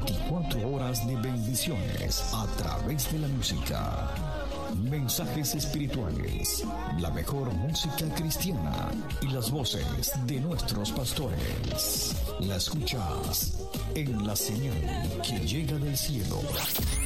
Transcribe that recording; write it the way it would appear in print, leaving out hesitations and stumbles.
24 horas de bendiciones a través de la música. Mensajes espirituales, la mejor música cristiana y las voces de nuestros pastores. La escuchas en la señal que llega del cielo.